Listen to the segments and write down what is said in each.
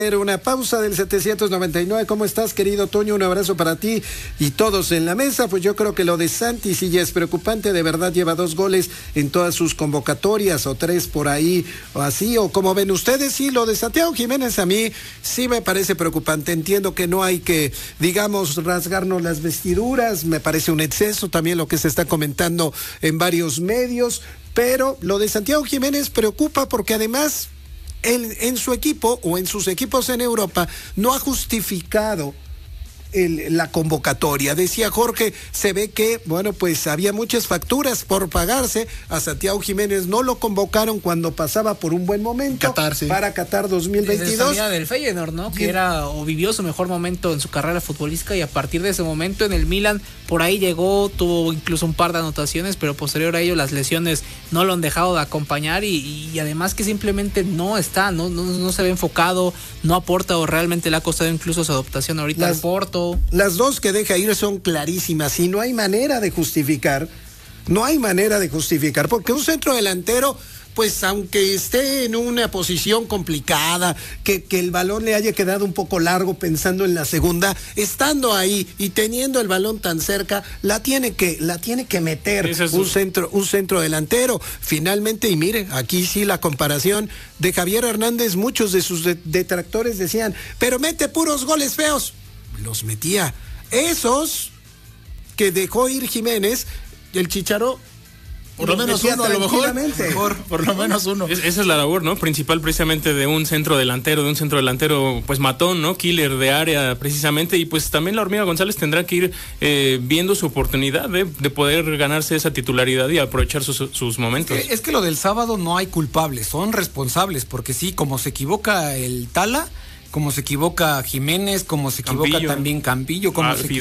Una pausa del 799. ¿Cómo estás, querido Toño? Un abrazo para ti y todos en la mesa. Pues yo creo que lo de Santi sí ya es preocupante. De verdad lleva 2 goles en todas sus convocatorias, o 3 por ahí, o así, o como ven ustedes. Sí, lo de Santiago Jiménez a mí sí me parece preocupante. Entiendo que no hay que, digamos, rasgarnos las vestiduras. Me parece un exceso también lo que se está comentando en varios medios. Pero lo de Santiago Jiménez preocupa porque además él en su equipo o en sus equipos en Europa no ha justificado la convocatoria. Decía Jorge, se ve que, bueno, pues había muchas facturas por pagarse. A Santiago Jiménez no lo convocaron cuando pasaba por un buen momento Qatar, sí. Para Qatar 2022. Desde salida del Feyenoord, ¿no? Que era o vivió su mejor momento en su carrera futbolística, y a partir de ese momento en el Milan por ahí llegó, tuvo incluso un par de anotaciones, pero posterior a ello las lesiones no lo han dejado de acompañar y además que simplemente no está, no se ve enfocado, no aporta, o realmente le ha costado incluso su adaptación ahorita al Porto. Las 2 que deja ir son clarísimas y no hay manera de justificar, porque un centro delantero, pues aunque esté en una posición complicada, que el balón le haya quedado un poco largo pensando en la segunda, estando ahí y teniendo el balón tan cerca, la tiene que meter un centro delantero. Finalmente, y mire, aquí sí la comparación de Javier Hernández, muchos de sus detractores decían, pero mete puros goles feos. Los metía. Esos que dejó ir Jiménez, el Chicharo, por lo menos uno, a lo mejor, por lo menos uno. Esa es la labor, ¿no? Principal precisamente de un centro delantero, pues matón, ¿no? Killer de área precisamente, y pues también la Hormiga González tendrá que ir viendo su oportunidad de poder ganarse esa titularidad y aprovechar sus momentos. Es que lo del sábado no hay culpables, son responsables, porque sí, como se equivoca el Tala, como se equivoca Jiménez, como se equivoca también Campillo, como se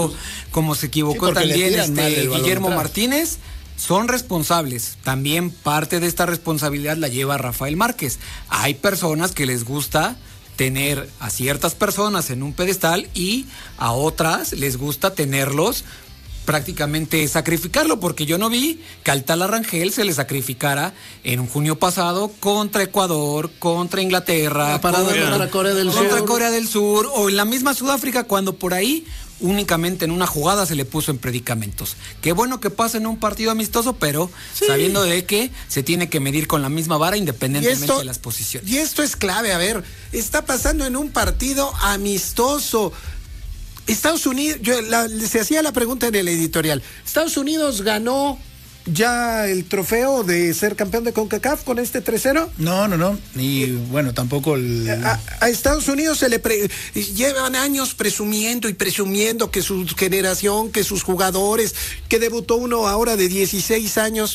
equivocó también Guillermo Martínez, son responsables. También parte de esta responsabilidad la lleva Rafael Márquez. Hay personas que les gusta tener a ciertas personas en un pedestal y a otras les gusta tenerlos prácticamente sacrificarlo, porque yo no vi que al Tala Rangel se le sacrificara en un junio pasado contra Ecuador, contra Inglaterra, contra Corea del Sur, o en la misma Sudáfrica, cuando por ahí únicamente en una jugada se le puso en predicamentos. Qué bueno que pase en un partido amistoso, pero sabiendo de que se tiene que medir con la misma vara independientemente de las posiciones. Y esto es clave, a ver, está pasando en un partido amistoso. Estados Unidos, se hacía la pregunta en el editorial, ¿Estados Unidos ganó ya el trofeo de ser campeón de CONCACAF con este 3-0? No, y bueno, tampoco a Estados Unidos llevan años presumiendo que su generación, que sus jugadores, que debutó uno ahora de 16 años,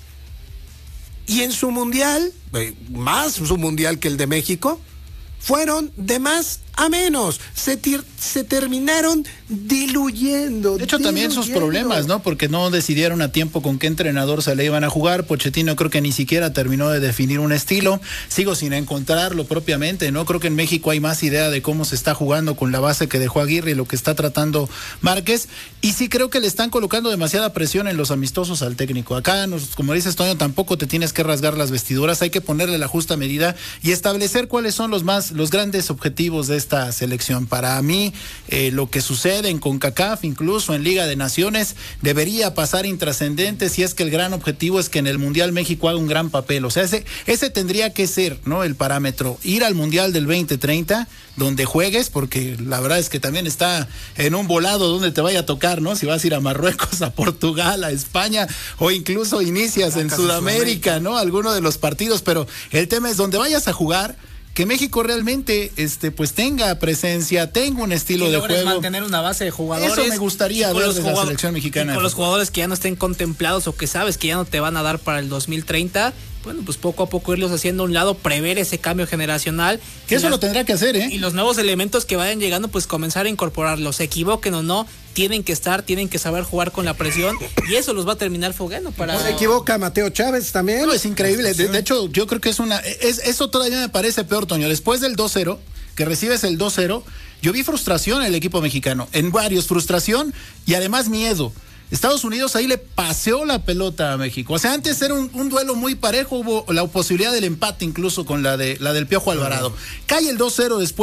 y en su mundial, más su mundial que el de México, fueron de más a menos, se terminaron diluyendo. De hecho, también sus problemas, ¿no? Porque no decidieron a tiempo con qué entrenador se le iban a jugar. Pochettino creo que ni siquiera terminó de definir un estilo. Sigo sin encontrarlo propiamente, ¿no? Creo que en México hay más idea de cómo se está jugando con la base que dejó Aguirre y lo que está tratando Márquez. Y sí creo que le están colocando demasiada presión en los amistosos al técnico. Acá, como dices, Toño, tampoco te tienes que rasgar las vestiduras. Hay que ponerle la justa medida y establecer cuáles son los grandes objetivos de esta selección. Para mí, lo que sucede en CONCACAF, incluso en Liga de Naciones, debería pasar intrascendente si es que el gran objetivo es que en el Mundial México haga un gran papel. O sea, ese tendría que ser, ¿no?, el parámetro. Ir al Mundial del 2030, donde juegues, porque la verdad es que también está en un volado donde te vaya a tocar, ¿no? Si vas a ir a Marruecos, a Portugal, a España, o incluso inicias en Sudamérica, ¿no? Alguno de los partidos, pero el tema es donde vayas a jugar, que México realmente pues tenga presencia, tenga un estilo de juego, mantener una base de jugadores. Eso me gustaría ver de la selección mexicana. Con los jugadores que ya no estén contemplados o que sabes que ya no te van a dar para el 2030, bueno, pues poco a poco irlos haciendo a un lado, prever ese cambio generacional. Que eso lo tendrá que hacer, ¿eh? Y los nuevos elementos que vayan llegando, pues comenzar a incorporarlos, se equivoquen o no, tienen que saber jugar con la presión, y eso los va a terminar fogueando para... Se equivoca Mateo Chávez también. No, es increíble. De hecho, yo creo que eso todavía me parece peor, Toño. Después del 2-0, que recibes el 2-0, yo vi frustración en el equipo mexicano, en varios, frustración y además miedo. Estados Unidos ahí le paseó la pelota a México. O sea, antes era un duelo muy parejo, hubo la posibilidad del empate incluso con la del Piojo Alvarado. Cae el 2-0 después.